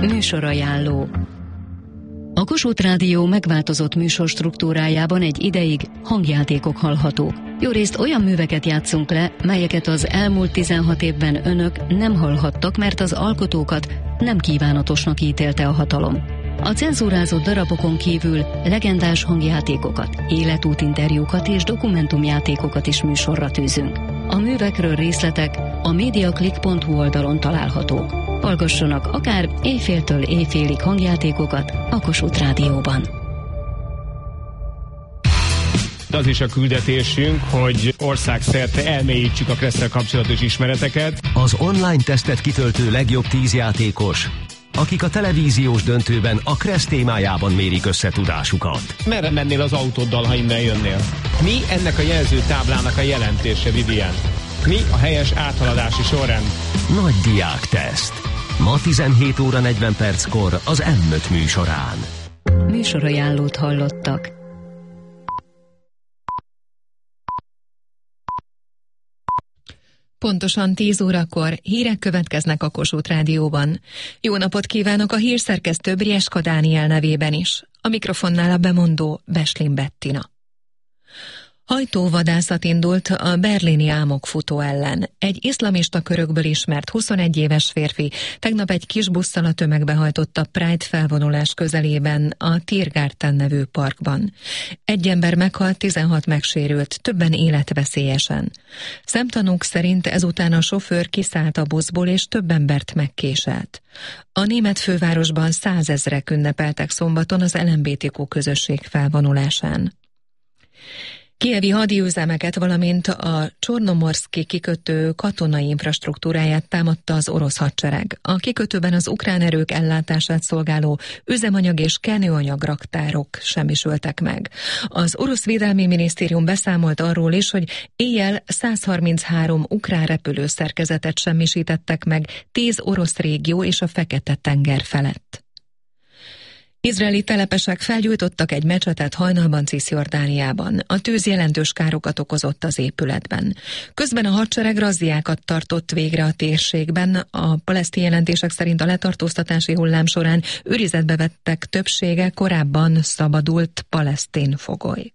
Műsorajánló. A Kossuth Rádió megváltozott műsorstruktúrájában egy ideig hangjátékok hallhatók. Jórészt olyan műveket játszunk le, melyeket az elmúlt 16 évben önök nem hallhattak, mert az alkotókat nem kívánatosnak ítélte a hatalom. A cenzúrázott darabokon kívül legendás hangjátékokat, életútinterjúkat és dokumentumjátékokat is műsorra tűzünk. A művekről részletek a mediaclick.hu oldalon találhatók. Hallgassanak akár éjféltől éjfélig hangjátékokat a Kossuth Rádióban. Az is a küldetésünk, hogy országszerte elmélyítsük a Kressz-szel kapcsolatos ismereteket. Az online tesztet kitöltő legjobb 10 játékos, akik a televíziós döntőben a Kressz témájában mérik összetudásukat. Merre mennél az autóddal, ha innen jönnél? Mi ennek a jelzőtáblának a jelentése, Vivian? Mi a helyes áthaladási sorrend? Nagy diákteszt. Ma 17 óra 40 perckor az M5 műsorán. Műsorajánlót hallottak. Pontosan 10 órakor hírek következnek a Kossuth Rádióban. Jó napot kívánok a hírszerkesztő Brieska Dániel nevében is. A mikrofonnál a bemondó Beslin Bettina. Hajtóvadászat indult a berlini álmokfutó ellen. Egy iszlamista körökből ismert 21 éves férfi tegnap egy kis busszal a tömegbe hajtott a Pride felvonulás közelében a Tiergarten nevű parkban. Egy ember meghalt, 16 megsérült, többen életveszélyesen. Szemtanúk szerint ezután a sofőr kiszállt a buszból és több embert megkéselt. A német fővárosban 100 000-ek ünnepeltek szombaton az LMBTQ közösség felvonulásán. Kijevi hadiüzemeket, valamint a Csornomorszki kikötő katonai infrastruktúráját támadta az orosz hadsereg. A kikötőben az ukrán erők ellátását szolgáló üzemanyag és kenőanyag raktárok semmisültek meg. Az orosz védelmi minisztérium beszámolt arról is, hogy éjjel 133 ukrán repülőszerkezetet semmisítettek meg 10 orosz régió és a Fekete-tenger felett. Izraeli telepesek felgyújtottak egy mecsetet hajnalban Cisjordániában. A tűz jelentős károkat okozott az épületben. Közben a hadsereg razziákat tartott végre a térségben. A palesztin jelentések szerint a letartóztatási hullám során őrizetbe vettek többsége korábban szabadult palesztin fogoly.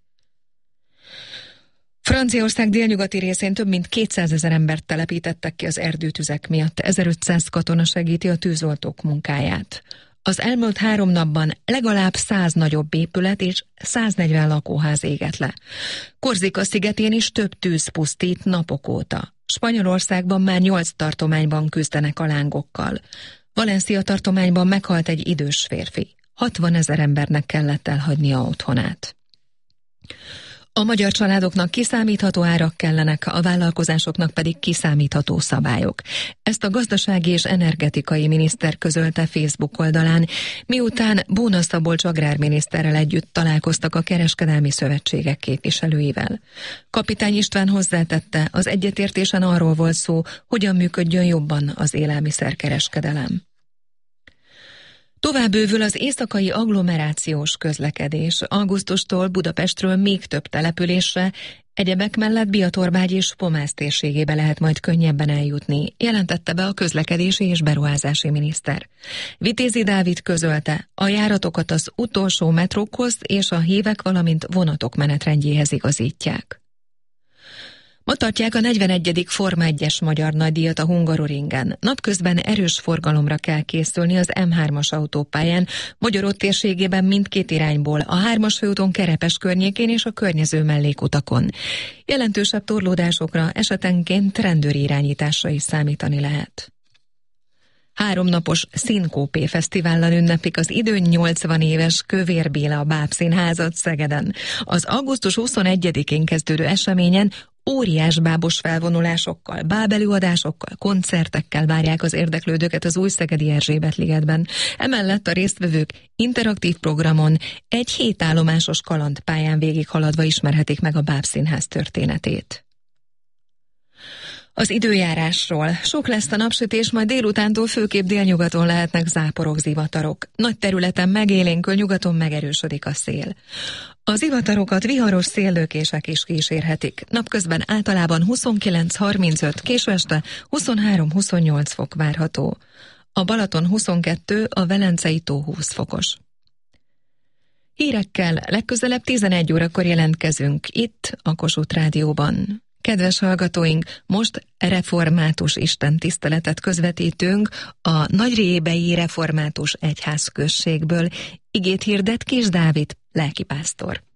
Franciaország délnyugati részén több mint 200 000 embert telepítettek ki az erdőtüzek miatt. 1500 katona segíti a tűzoltók munkáját. Az elmúlt 3 napban legalább 100 nagyobb épület és 140 lakóház égett le. Korzika szigetén is több tűz pusztít napok óta. Spanyolországban már 8 tartományban küzdenek a lángokkal. Valencia tartományban meghalt egy idős férfi. 60 000 embernek kellett elhagynia otthonát. A magyar családoknak kiszámítható árak kellenek, a vállalkozásoknak pedig kiszámítható szabályok. Ezt a gazdasági és energetikai miniszter közölte Facebook oldalán, miután Bóna Szabolcs agrárminiszterrel együtt találkoztak a kereskedelmi szövetségek képviselőivel. Kapitány István hozzátette, az egyetértésen arról volt szó, hogyan működjön jobban az élelmiszerkereskedelem. Tovább bővül az éjszakai agglomerációs közlekedés. Augusztustól Budapestről még több településre, egyebek mellett Biatorbágy és Pomász térségébe lehet majd könnyebben eljutni, jelentette be a közlekedési és beruházási miniszter. Vitézi Dávid közölte, a járatokat az utolsó metrókhoz és a hívek, valamint vonatok menetrendjéhez igazítják. Ma tartják a 41. Forma 1-es magyar nagydíjat a Hungaroringen. Napközben erős forgalomra kell készülni az M3-as autópályán, Magyaród térségében mindkét irányból, a 3-as főúton Kerepes környékén és a környező mellékutakon. Jelentősebb torlódásokra, esetenként rendőri irányításra is számítani lehet. 3 napos Szinkópé fesztivállal ünneplik az idő 80 éves Kövér Béla bábszínházat Szegeden. Az augusztus 21-én kezdődő eseményen óriás bábos felvonulásokkal, bábelőadásokkal, koncertekkel várják az érdeklődőket az Újszegedi Erzsébet-ligetben. Emellett a résztvevők interaktív programon egy 7 állomásos kalandpályán végighaladva ismerhetik meg a bábszínház történetét. Az időjárásról. Sok lesz a napsütés, majd délutántól főképp délnyugaton lehetnek záporok, zivatarok. Nagy területen megélénkül, nyugaton megerősödik a szél. A zivatarokat viharos széllökések is kísérhetik. Napközben általában 29-35, késő este 23-28 fok várható. a Balaton 22, a Velencei tó 20 fokos. Hírekkel legközelebb 11 órakor jelentkezünk itt a Kossuth Rádióban. Kedves hallgatóink, most református istentiszteletet közvetítünk a Nagyréjébei Református Egyházközségből. Igét hirdet Kis Dávid, lelkipásztor.